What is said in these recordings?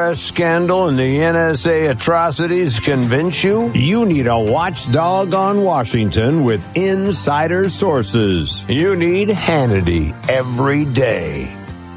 IRS scandal and the NSA atrocities convince you? You need a watchdog on Washington with insider sources. You need Hannity every day.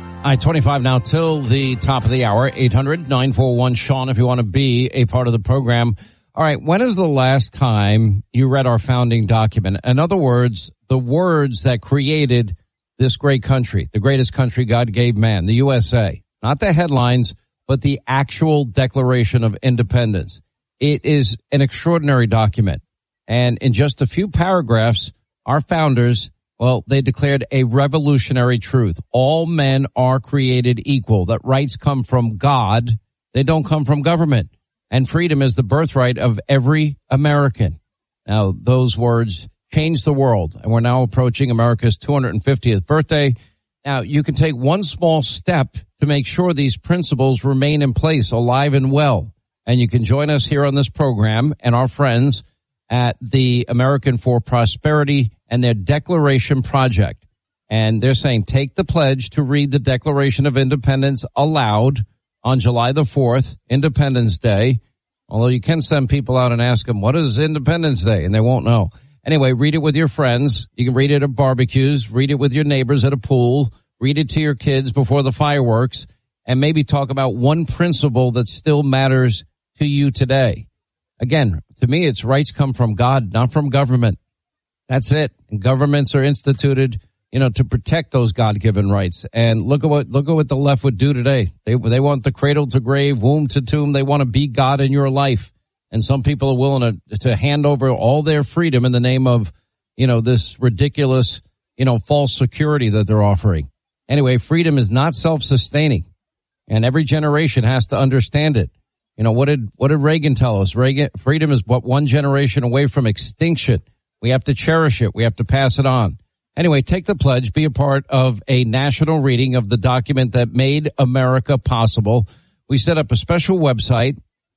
I-25 now till the top of the hour, 800-941-SEAN if you want to be a part of the program. All right, when is the last time you read our founding document? In other words, the words that created this great country, the greatest country God gave man, the USA. Not the headlines, but the actual Declaration of Independence. It is an extraordinary document. And in just a few paragraphs, our founders, well, they declared a revolutionary truth. All men are created equal, that rights come from God. They don't come from government. And freedom is the birthright of every American. Now, those words changed the world, and we're now approaching America's 250th birthday. Now, you can take one small step to make sure these principles remain in place, alive and well. And you can join us here on this program and our friends at the American for Prosperity and their Declaration Project. And they're saying take the pledge to read the Declaration of Independence aloud on July the 4th, Independence Day. Although you can send people out and ask them, what is Independence Day? And they won't know. Anyway, read it with your friends. You can read it at barbecues, read it with your neighbors at a pool, read it to your kids before the fireworks, and maybe talk about one principle that still matters to you today. Again, to me, it's rights come from God, not from government. That's it. And governments are instituted, to protect those God-given rights. And look at what the left would do today. They want the cradle to grave, womb to tomb. They want to be God in your life. And some people are willing to hand over all their freedom in the name of, this ridiculous, false security that they're offering. Anyway, freedom is not self-sustaining, and every generation has to understand it. What did Reagan tell us? Freedom is but one generation away from extinction. We have to cherish it. We have to pass it on. Anyway, take the pledge, be a part of a national reading of the document that made America possible. We set up a special website,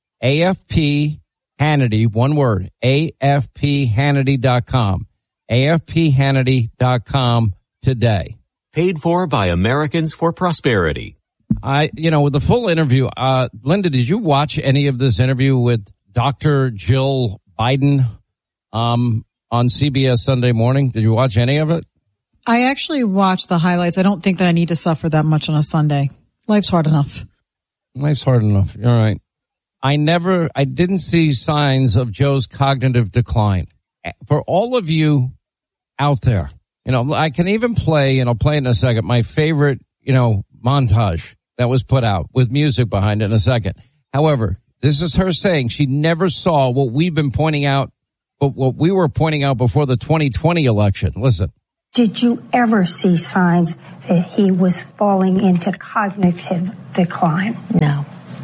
AFP Hannity, one word, AFPHannity.com, AFPHannity.com today. Paid for by Americans for Prosperity. With the full interview, Linda, did you watch any of this interview with Dr. Jill Biden, on CBS Sunday Morning? Did you watch any of it? I actually watched the highlights. I don't think that I need to suffer that much on a Sunday. Life's hard enough. Life's hard enough. You're right. I didn't see signs of Joe's cognitive decline. For all of you out there, I can even play, and I'll play in a second, my favorite, montage that was put out with music behind it in a second. However, this is her saying she never saw what we've been pointing out, but what we were pointing out before the 2020 election. Listen. Did you ever see signs that he was falling into cognitive decline? No.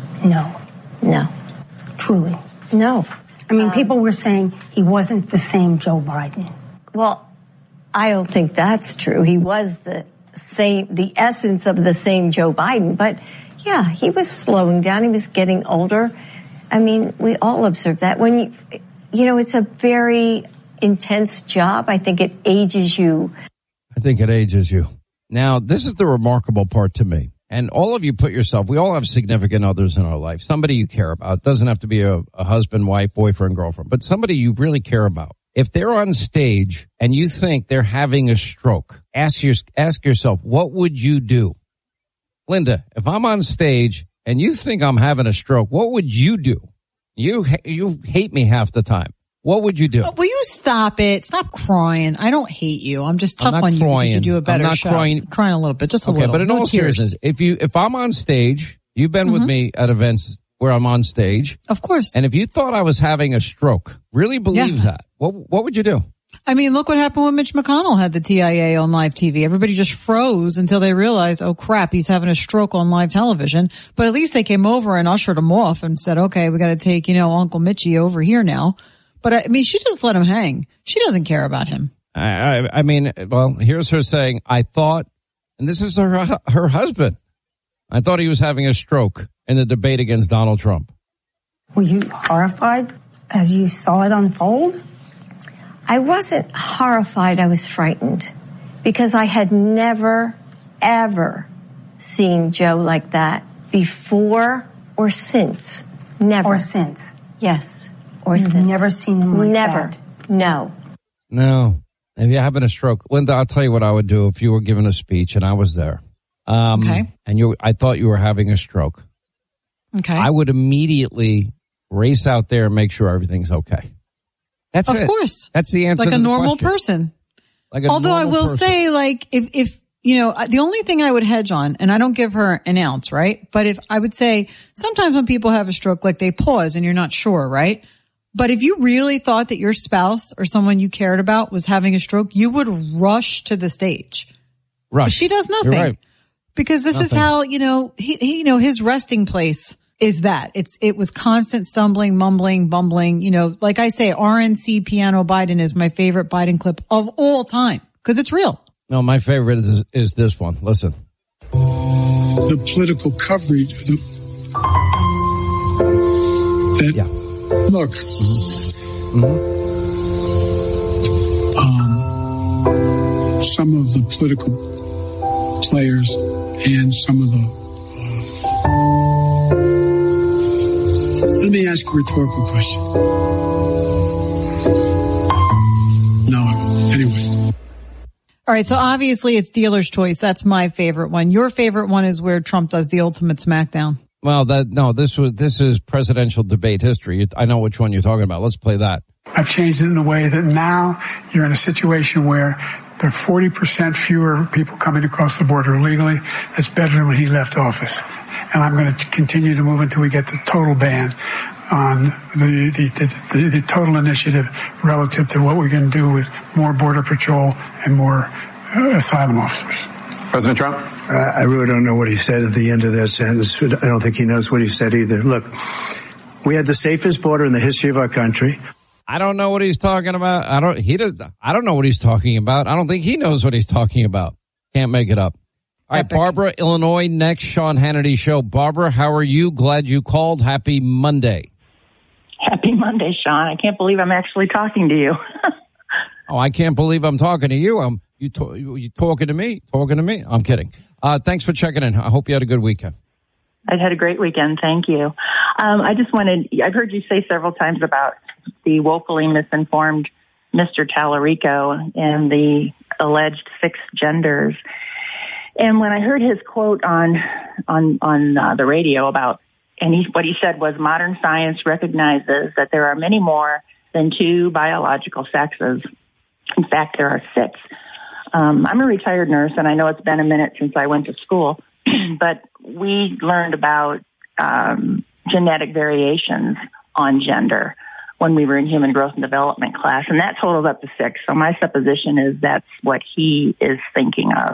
Truly? No. I mean, people were saying he wasn't the same Joe Biden. Well, I don't think that's true. He was the essence of the same Joe Biden. But, yeah, he was slowing down. He was getting older. I mean, we all observed that. When it's a very intense job. I think it ages you. Now, this is the remarkable part to me. And all of you we all have significant others in our life. Somebody you care about. It doesn't have to be a husband, wife, boyfriend, girlfriend, but somebody you really care about. If they're on stage and you think they're having a stroke, ask yourself, what would you do? Linda, if I'm on stage and you think I'm having a stroke, what would you do? You hate me half the time. What would you do? Will you stop it? Stop crying. I don't hate you. I'm just tough on you because you do a better show. Crying a little bit, just a little. But in all seriousness, if I'm on stage, you've been with me at events where I'm on stage. Of course. And if you thought I was having a stroke, really believe that, what would you do? I mean, look what happened when Mitch McConnell had the TIA on live TV. Everybody just froze until they realized, oh crap, he's having a stroke on live television. But at least they came over and ushered him off and said, okay, we got to take, Uncle Mitchie over here now. But I mean, she just let him hang. She doesn't care about him. I mean, here's her saying, I thought, and this is her husband, I thought he was having a stroke in the debate against Donald Trump. Were you horrified as you saw it unfold? I wasn't horrified. I was frightened because I had never, ever seen Joe like that before Or since. Never. Or since. Yes. Or You've since. never seen him like Never. that. No. No. If you're having a stroke, Linda, I'll tell you what I would do if you were giving a speech and I was there. Okay. And I thought you were having a stroke. Okay. I would immediately race out there and make sure everything's okay. That's Of it. course. That's the answer Like to a the normal question. person. Like a Although I normal will person. say, like, if you know, the only thing I would hedge on, and I don't give her an ounce, right? But if I would say sometimes when people have a stroke, like they pause and you're not sure, right? But if you really thought that your spouse or someone you cared about was having a stroke, you would rush to the stage. Rush. But she does nothing. You're right. Because this is Nothing. how, he his resting place is that. It was constant stumbling, mumbling, bumbling. Like I say, RNC Piano Biden is my favorite Biden clip of all time because it's real. No, my favorite is this one. Listen. The political coverage. Look. Some of the political players and some of the. Let me ask a rhetorical question. No, I won't. Anyway. All right. So obviously it's dealer's choice. That's my favorite one. Your favorite one is where Trump does the ultimate smackdown. Well, this is presidential debate history. I know which one you're talking about. Let's play that. I've changed it in a way that now you're in a situation where there are 40% fewer people coming across the border illegally. That's better than when he left office. And I'm going to continue to move until we get the total ban on the total initiative relative to what we're going to do with more border patrol and more asylum officers. President Trump? I really don't know what he said at the end of that sentence. I don't think he knows what he said either. Look, we had the safest border in the history of our country. I don't know what he's talking about. I don't know what he's talking about. I don't think he knows what he's talking about. Can't make it up. All right, Epic. Barbara, Illinois, next Sean Hannity show. Barbara, how are you? Glad you called. Happy Monday. Happy Monday, Sean. I can't believe I'm actually talking to you. Oh, I can't believe I'm talking to you. You talking to me? Talking to me? I'm kidding. Thanks for checking in. I hope you had a good weekend. I've had a great weekend. Thank you. I've heard you say several times about the woefully misinformed Mr. Tallarico and the alleged 6 genders. And when I heard his quote on the radio about, what he said was modern science recognizes that there are many more than 2 biological sexes. In fact, there are 6. I'm a retired nurse, and I know it's been a minute since I went to school, but we learned about genetic variations on gender when we were in human growth and development class, and that totals up to 6. So my supposition is that's what he is thinking of.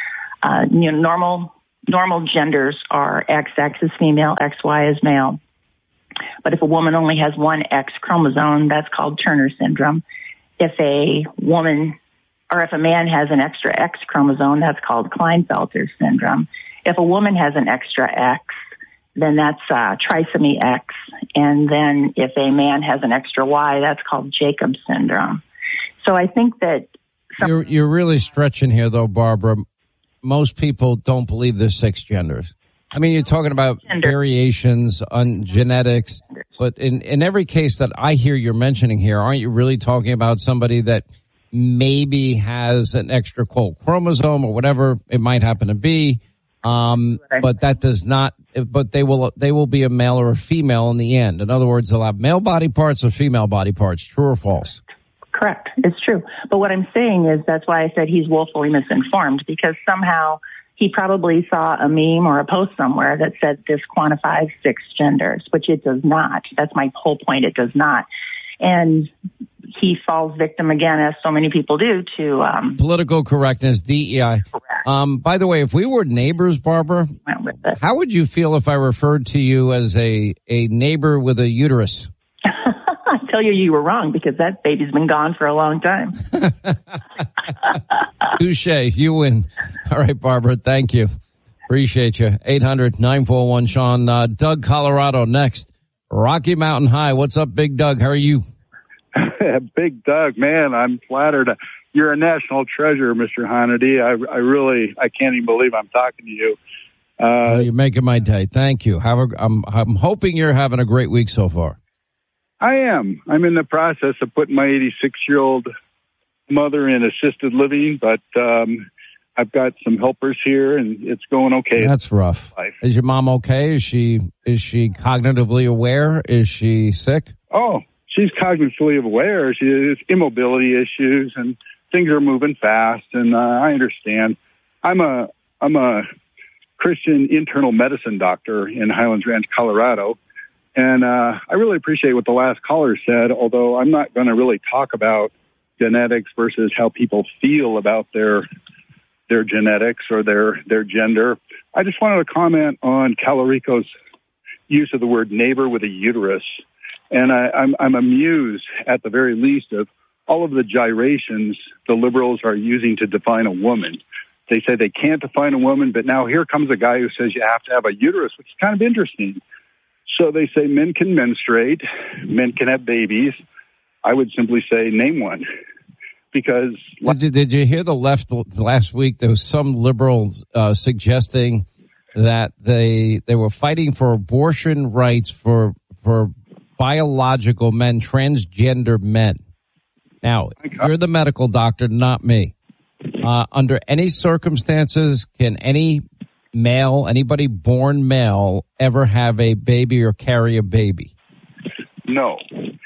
Normal genders are XX is female, XY is male. But if a woman only has one X chromosome, that's called Turner syndrome. If a man has an extra X chromosome, that's called Klinefelter syndrome. If a woman has an extra X, then that's trisomy X. And then if a man has an extra Y, that's called Jacob syndrome. So I think that You're really stretching here, though, Barbara. Most people don't believe there's 6 genders. I mean, you're talking about variations on genetics, but in every case that I hear you're mentioning here, aren't you really talking about somebody that maybe has an extra, quote, chromosome or whatever it might happen to be? But that does not, but they will be a male or a female in the end. In other words, they'll have male body parts or female body parts. True or false? Correct. It's true. But what I'm saying is that's why I said he's woefully misinformed, because somehow he probably saw a meme or a post somewhere that said this quantifies 6 genders, which it does not. That's my whole point. It does not. And he falls victim again, as so many people do, to political correctness, DEI. Correct. By the way, if we were neighbors, Barbara, how would you feel if I referred to you as a neighbor with a uterus? I tell you were wrong, because that baby's been gone for a long time. Touche. You win. All right, Barbara. Thank you. Appreciate you. 800-941-SEAN. Doug, Colorado, next. Rocky Mountain High. What's up, Big Doug? How are you? Big Doug, man, I'm flattered. You're a national treasure, Mr. Hannity. I can't even believe I'm talking to you. You're making my day. Thank you. I'm hoping you're having a great week so far. I am. I'm in the process of putting my 86-year-old mother in assisted living, but I've got some helpers here, and it's going okay. That's rough. Is your mom okay? Is she cognitively aware? Is she sick? Oh, she's cognitively aware. She has immobility issues, and things are moving fast, and I understand. I'm a Christian internal medicine doctor in Highlands Ranch, Colorado, and I really appreciate what the last caller said, although I'm not going to really talk about genetics versus how people feel about their genetics or their gender. I just wanted to comment on Calorico's use of the word neighbor with a uterus. And I'm amused, at the very least, of all of the gyrations the liberals are using to define a woman. They say they can't define a woman, but now here comes a guy who says you have to have a uterus, which is kind of interesting. So they say men can menstruate, men can have babies. I would simply say name one. Because did you hear the left last week? There was some liberals suggesting that they were fighting for abortion rights for biological men, transgender men. Now, you're the medical doctor, not me. Under any circumstances, can any male, anybody born male, ever have a baby or carry a baby? No.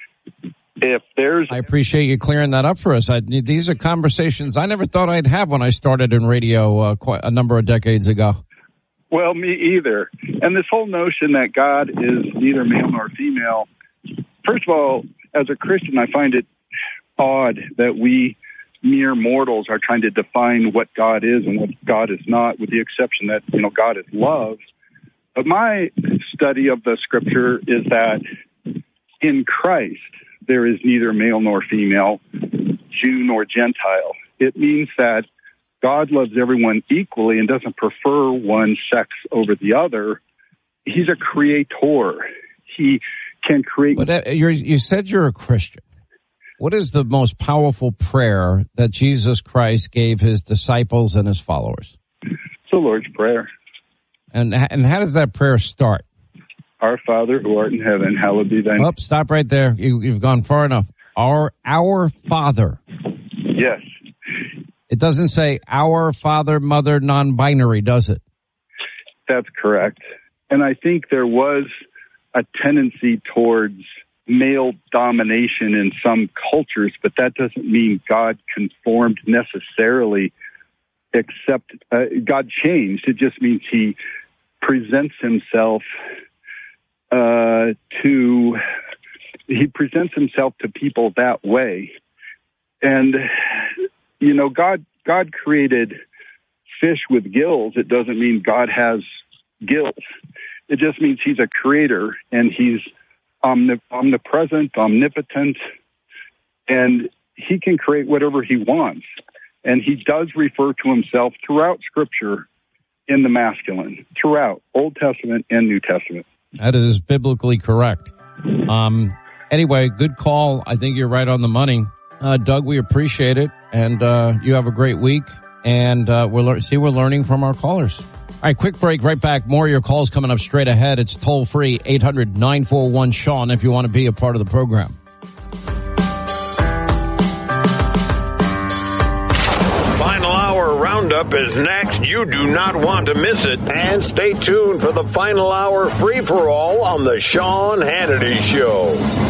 I appreciate you clearing that up for us. These are conversations I never thought I'd have when I started in radio quite a number of decades ago. Well, me either. And this whole notion that God is neither male nor female, first of all, as a Christian, I find it odd that we mere mortals are trying to define what God is and what God is not, with the exception that, God is love. But my study of the scripture is that in Christ, there is neither male nor female, Jew nor Gentile. It means that God loves everyone equally and doesn't prefer one sex over the other. He's a creator. He can create. But you said you're a Christian. What is the most powerful prayer that Jesus Christ gave his disciples and his followers? It's the Lord's Prayer. And how does that prayer start? Our Father who art in heaven, hallowed be thy name. Oh, stop right there. You've gone far enough. Our Father. Yes. It doesn't say our Father, Mother, non-binary, does it? That's correct. And I think there was a tendency towards male domination in some cultures, but that doesn't mean God conformed necessarily, except God changed. It just means he presents himself to people that way. And, God created fish with gills. It doesn't mean God has gills. It just means he's a creator, and he's omnipresent, omnipotent, and he can create whatever he wants. And he does refer to himself throughout Scripture in the masculine, throughout Old Testament and New Testament. That is biblically correct. Anyway, good call. I think you're right on the money. Doug, we appreciate it, and you have a great week, and we're learning from our callers. All right, quick break, right back. More of your calls coming up straight ahead. It's toll-free, 800-941-SEAN if you want to be a part of the program. Final Hour Roundup is next. You do not want to miss it. And stay tuned for the Final Hour free-for-all on the Sean Hannity Show.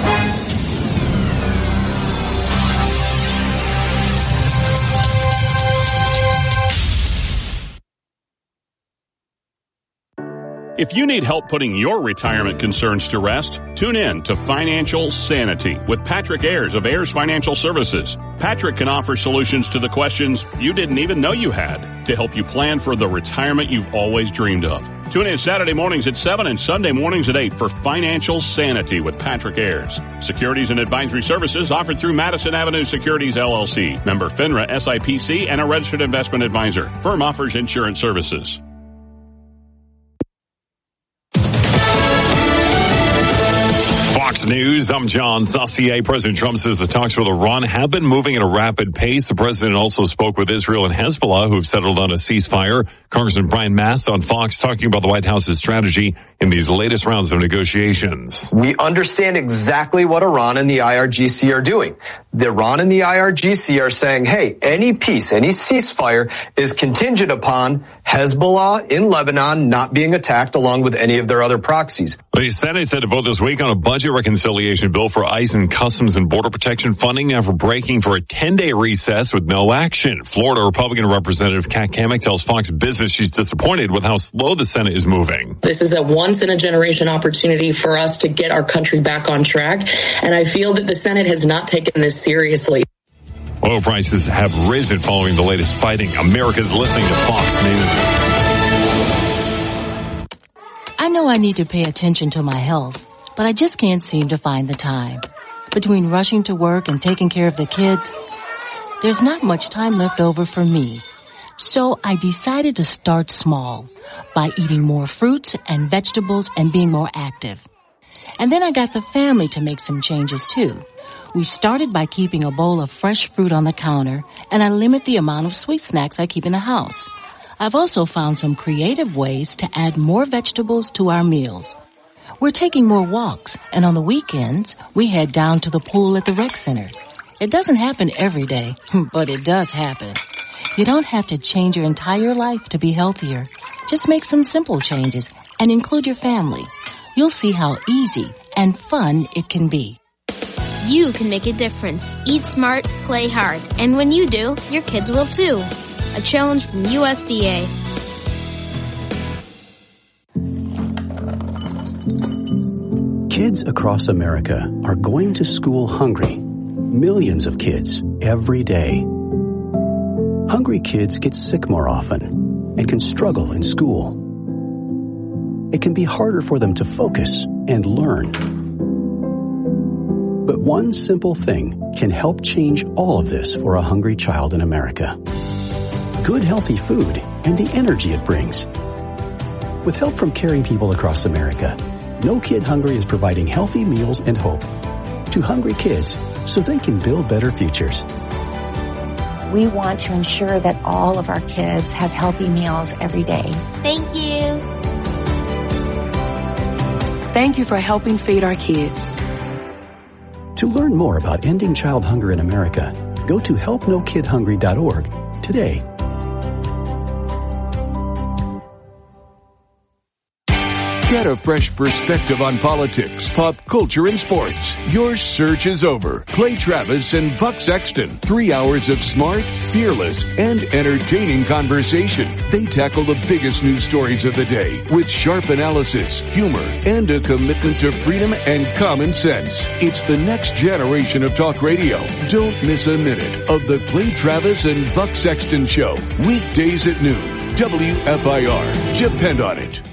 If you need help putting your retirement concerns to rest, tune in to Financial Sanity with Patrick Ayers of Ayers Financial Services. Patrick can offer solutions to the questions you didn't even know you had to help you plan for the retirement you've always dreamed of. Tune in Saturday mornings at 7 and Sunday mornings at 8 for Financial Sanity with Patrick Ayers. Securities and advisory services offered through Madison Avenue Securities, LLC. Member FINRA SIPC and a registered investment advisor. Firm offers insurance services. Fox News. I'm John Saucier. President Trump says the talks with Iran have been moving at a rapid pace. The president also spoke with Israel and Hezbollah, who have settled on a ceasefire. Congressman Brian Mast on Fox talking about the White House's strategy in these latest rounds of negotiations. We understand exactly what Iran and the IRGC are doing. The Iran and the IRGC are saying, hey, any peace, any ceasefire is contingent upon Hezbollah in Lebanon not being attacked along with any of their other proxies. The Senate said to vote this week on a budget reconciliation bill for ICE and Customs and Border Protection funding after breaking for a 10-day recess with no action. Florida Republican Representative Kat Cammack tells Fox Business she's disappointed with how slow the Senate is moving. This is a once-in-a-generation opportunity for us to get our country back on track, and I feel that the Senate has not taken this seriously. Oil prices have risen following the latest fighting. America's listening to Fox News. I know I need to pay attention to my health, but I just can't seem to find the time. Between rushing to work and taking care of the kids, there's not much time left over for me. So I decided to start small by eating more fruits and vegetables and being more active. And then I got the family to make some changes too. We started by keeping a bowl of fresh fruit on the counter, and I limit the amount of sweet snacks I keep in the house. I've also found some creative ways to add more vegetables to our meals. We're taking more walks, and on the weekends, we head down to the pool at the rec center. It doesn't happen every day, but it does happen. You don't have to change your entire life to be healthier. Just make some simple changes and include your family. You'll see how easy and fun it can be. You can make a difference. Eat smart, play hard. And when you do, your kids will too. A challenge from USDA. Kids across America are going to school hungry. Millions of kids every day. Hungry kids get sick more often and can struggle in school. It can be harder for them to focus and learn. But one simple thing can help change all of this for a hungry child in America. Good healthy food and the energy it brings. With help from caring people across America, No Kid Hungry is providing healthy meals and hope to hungry kids so they can build better futures. We want to ensure that all of our kids have healthy meals every day. Thank you. Thank you for helping feed our kids. To learn more about ending child hunger in America, go to helpnokidhungry.org today. Get a fresh perspective on politics, pop culture, and sports. Your search is over. Clay Travis and Buck Sexton. 3 hours of smart, fearless, and entertaining conversation. They tackle the biggest news stories of the day with sharp analysis, humor, and a commitment to freedom and common sense. It's the next generation of talk radio. Don't miss a minute of the Clay Travis and Buck Sexton Show. Weekdays at noon. WFIR. Depend on it.